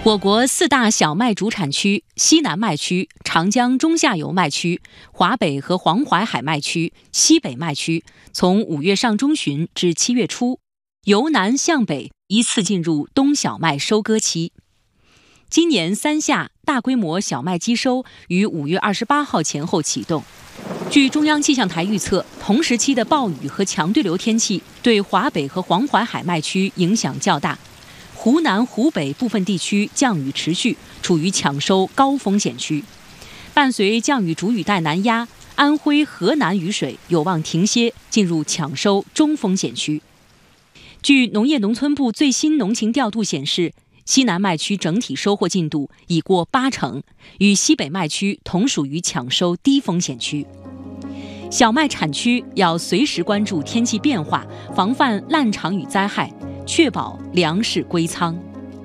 我国4大小麦主产区西南麦区、长江中下游麦区、华北和黄淮海麦区、西北麦区，从5月上中旬至7月初，由南向北依次进入冬小麦收割期。今年3夏大规模小麦机收于5月28号前后启动。据中央气象台预测，同时期的暴雨和强对流天气对华北和黄淮海麦区影响较大。湖南、湖北部分地区降雨持续，处于抢收高风险区。伴随降雨主雨带南压，安徽、河南雨水有望停歇，进入抢收中风险区。据农业农村部最新农情调度显示，西南麦区整体收获进度已过80%，与西北麦区同属于抢收低风险区。小麦产区要随时关注天气变化，防范烂场雨灾害，确保粮食归仓。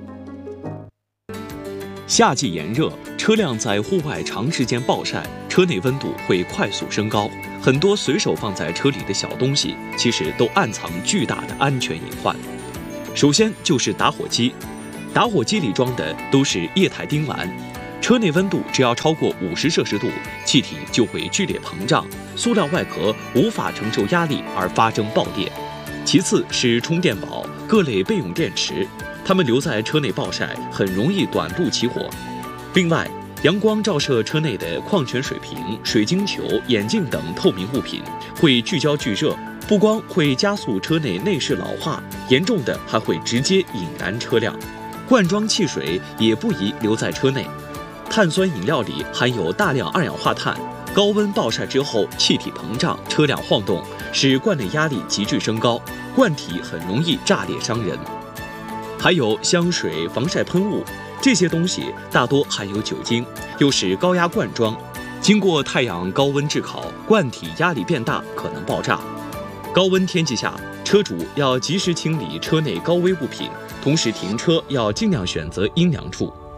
夏季炎热，车辆在户外长时间暴晒，车内温度会快速升高。很多随手放在车里的小东西，其实都暗藏巨大的安全隐患。首先就是打火机，打火机里装的都是液态丁烷，车内温度只要超过50摄氏度，气体就会剧烈膨胀，塑料外壳无法承受压力而发生爆裂。其次是充电宝、各类备用电池，它们留在车内暴晒，很容易短路起火。另外，阳光照射车内的矿泉水瓶、水晶球、眼镜等透明物品，会聚焦聚热，不光会加速车内内饰老化，严重的还会直接引燃车辆。罐装汽水也不宜留在车内，碳酸饮料里含有大量二氧化碳，高温暴晒之后气体膨胀，车辆晃动，使罐内压力急剧升高，罐体很容易炸裂伤人。还有香水、防晒喷雾，这些东西大多含有酒精，又是高压罐装，经过太阳高温炙烤，罐体压力变大，可能爆炸。高温天气下，车主要及时清理车内高危物品，同时停车要尽量选择阴凉处。